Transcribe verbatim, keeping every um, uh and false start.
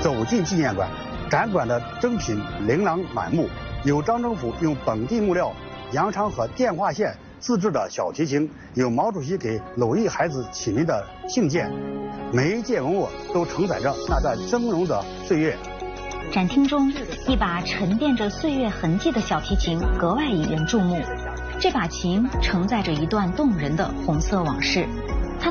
走进纪念馆，展馆的珍品琳琅满目，有张政府用本地木料羊肠和电话线自制的小提琴，有毛主席给鲁艺孩子起名的信件，每一件文物都承载着那段峥嵘的岁月。 展厅中，一把沉淀着岁月痕迹的小提琴格外引人注目。这把琴承载着一段动人的红色往事。